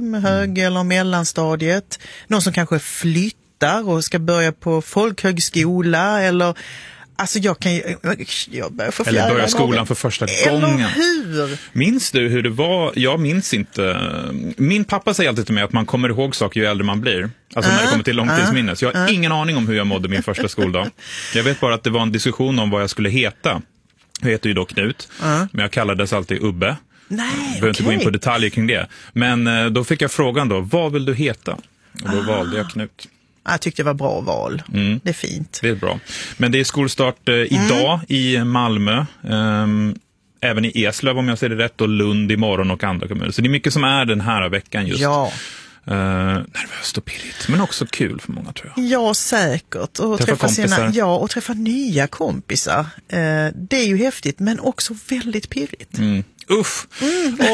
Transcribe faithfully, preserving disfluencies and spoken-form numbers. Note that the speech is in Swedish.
med hög- eller mellanstadiet. Någon som kanske flyttar och ska börja på folkhögskola eller... Alltså jag kan ju... Jag börjar få Eller börja skolan gången. för första Eller gången. hur? Minns du hur det var? Jag minns inte. Min pappa säger alltid till mig att man kommer ihåg saker ju äldre man blir. Alltså uh, när det kommer till långtidsminnes. Jag har uh. ingen aning om hur jag mådde min första skoldag. Jag vet bara att det var en diskussion om vad jag skulle heta. Jag heter ju då Knut, uh. men jag kallades alltid Ubbe. Nej, jag behöver inte gå in på detaljer kring det. Men då fick jag frågan då, vad vill du heta? Och då uh. valde jag Knut. Jag tyckte det var bra val. Mm. Det är fint. Det är bra. Men det är skolstart eh, idag mm. i Malmö. Um, även i Eslöv om jag ser det rätt. Och Lund imorgon och andra kommuner. Så det är mycket som är den här veckan just. Ja. Uh, nervöst och pirrigt. Men också kul för många tror jag. Ja, säkert. Och träffa, träffa, sina, ja, och träffa nya kompisar. Uh, det är ju häftigt men också väldigt pirrigt. Mm. Uff. Mm.